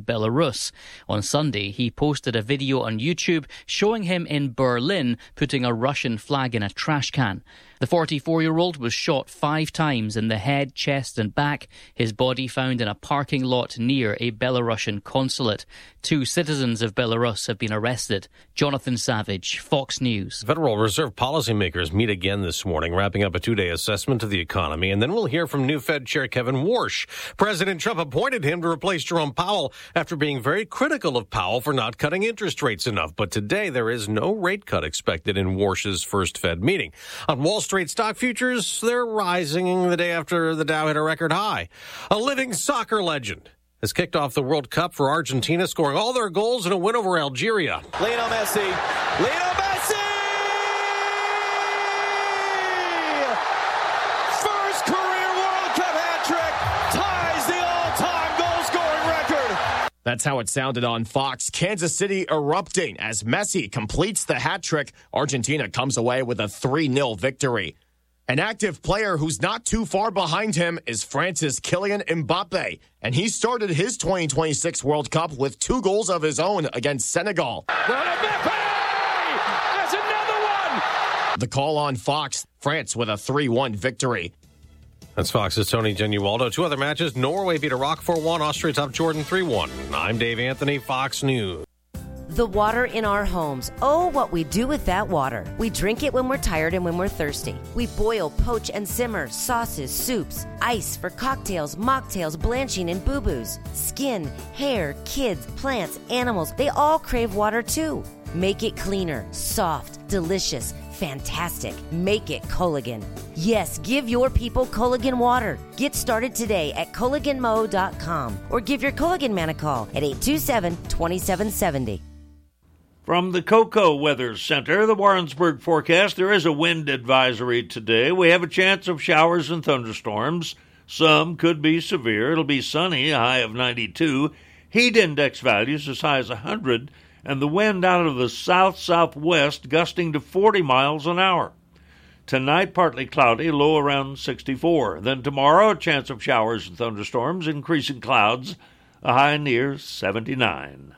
Belarus. On Sunday, he posted a video on YouTube showing him in Berlin putting a Russian flag in a trash can. The 44-year-old was shot 5 times in the head, chest and back. His body found in a parking lot near a Belarusian consulate. 2 citizens of Belarus have been arrested. Jonathan Savage, Fox News. Federal Reserve policymakers meet again this morning, wrapping up a 2-day assessment of the economy. And then we'll hear from new Fed Chair Kevin Warsh. President Trump appointed him to replace Jerome Powell after being very critical of Powell for not cutting interest rates enough. But today there is no rate cut expected in Warsh's first Fed meeting. On Wall Street stock futures, they're rising the day after the Dow hit a record high. A living soccer legend has kicked off the World Cup for Argentina, scoring all their goals in a win over Algeria. Lionel Messi! First career World Cup hat-trick ties the all-time goal-scoring record. That's how it sounded on Fox. Kansas City erupting as Messi completes the hat-trick. Argentina comes away with a 3-0 victory. An active player who's not too far behind him is France's Kylian Mbappe, and he started his 2026 World Cup with 2 goals of his own against Senegal. Mbappe! That's another one! The call on Fox, France with a 3-1 victory. That's Fox's Tony Genualdo. 2 other matches. Norway beat Iraq 4-1. Austria topped Jordan 3-1. I'm Dave Anthony, Fox News. The water in our homes. Oh, what we do with that water. We drink it when we're tired and when we're thirsty. We boil, poach, and simmer sauces, soups, ice for cocktails, mocktails, blanching, and boo-boos. Skin, hair, kids, plants, animals, they all crave water too. Make it cleaner, soft, delicious, fantastic. Make it Culligan. Yes, give your people Culligan water. Get started today at CulliganMo.com or give your Culligan man a call at 827-2770. From the Cocoa Weather Center, the Warrensburg forecast, there is a wind advisory today. We have a chance of showers and thunderstorms. Some could be severe. It'll be sunny, a high of 92. Heat index values as high as 100. And the wind out of the south-southwest gusting to 40 miles an hour. Tonight, partly cloudy, low around 64. Then tomorrow, a chance of showers and thunderstorms, increasing clouds, a high near 79.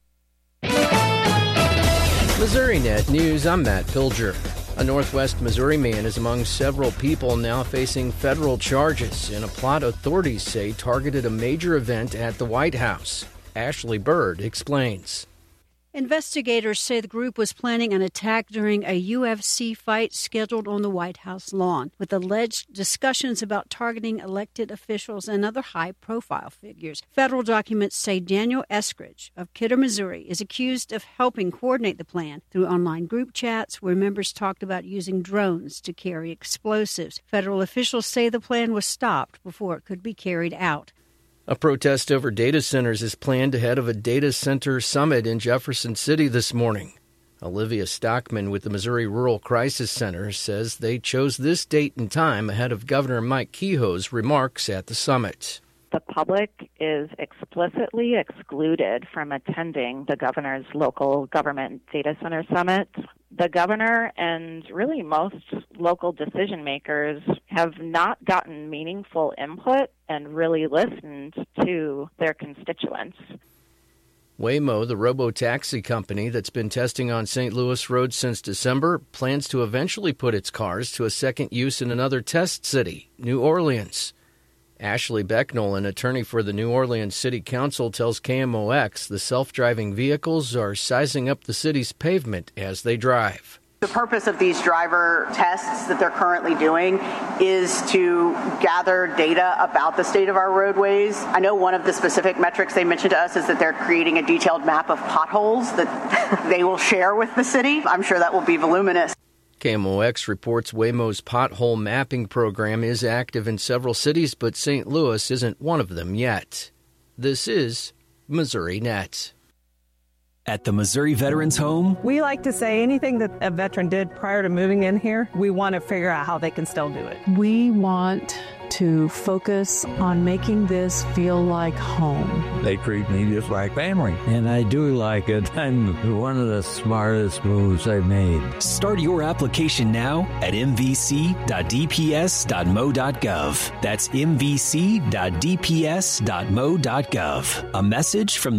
MissouriNet News, I'm Matt Pilger. A Northwest Missouri man is among several people now facing federal charges in a plot authorities say targeted a major event at the White House. Ashley Bird explains. Investigators say the group was planning an attack during a UFC fight scheduled on the White House lawn, with alleged discussions about targeting elected officials and other high-profile figures. Federal documents say Daniel Eskridge of Kidder, Missouri, is accused of helping coordinate the plan through online group chats where members talked about using drones to carry explosives. Federal officials say the plan was stopped before it could be carried out. A protest over data centers is planned ahead of a data center summit in Jefferson City this morning. Olivia Stockman with the Missouri Rural Crisis Center says they chose this date and time ahead of Governor Mike Kehoe's remarks at the summit. The public is explicitly excluded from attending the governor's local government data center summit. The governor and really most local decision makers have not gotten meaningful input and really listened to their constituents. Waymo, the robo-taxi company that's been testing on St. Louis roads since December, plans to eventually put its cars to a second use in another test city, New Orleans. Ashley Becknell, an attorney for the New Orleans City Council, tells KMOX the self-driving vehicles are sizing up the city's pavement as they drive. The purpose of these driver tests that they're currently doing is to gather data about the state of our roadways. I know one of the specific metrics they mentioned to us is that they're creating a detailed map of potholes that they will share with the city. I'm sure that will be voluminous. KMOX reports Waymo's pothole mapping program is active in several cities, but St. Louis isn't one of them yet. This is MissouriNet. At the Missouri Veterans Home, we like to say anything that a veteran did prior to moving in here, we want to figure out how they can still do it. We want to focus on making this feel like home. They treat me just like family, and I do like it. I'm one of the smartest moves I've made. Start your application now at mvc.dps.mo.gov. That's mvc.dps.mo.gov. A message from